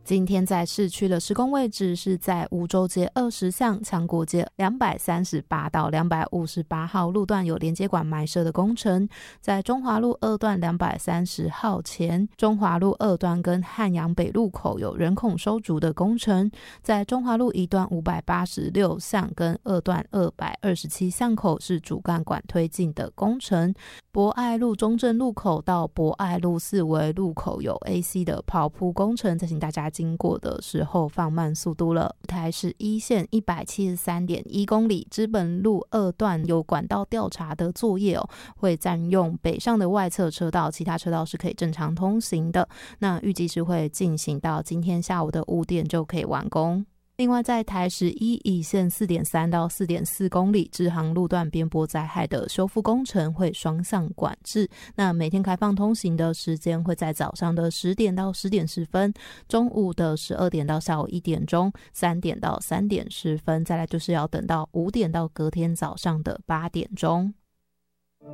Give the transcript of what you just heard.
今天在市区的施工位置是在梧州街20巷强国街238到258号路段有连接管埋设的工程，在中华路2段230号前，中华路2段跟汉阳北路口有人孔收竹的工程，在中华路1段586巷跟2段227巷口是主干管推进的工程，博爱路中正路口到博爱路4维路口有 AC 的刨铺工程，再请大家经过的时候放慢速度了。台市一线 173.1 公里，知本路2段有管道调查的作业会占用北上的外侧车道，其他车道是可以正常通行的。那预计是会进行到今天下午的5点就可以完工。另外在台11乙线 4.3 到 4.4 公里支航路段边坡灾害的修复工程会双向管制，那每天开放通行的时间会在早上的10点到10点10分，中午的12点到下午1点钟，3点到3点10分，再来就是要等到5点到隔天早上的8点钟。